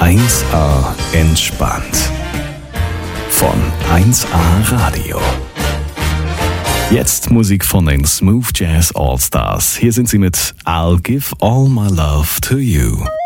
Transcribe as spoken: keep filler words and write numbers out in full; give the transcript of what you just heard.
eins A entspannt. Von eins A Radio. Jetzt Musik von den Smooth Jazz All Stars. Hier sind sie mit I'll Give All My Love to You.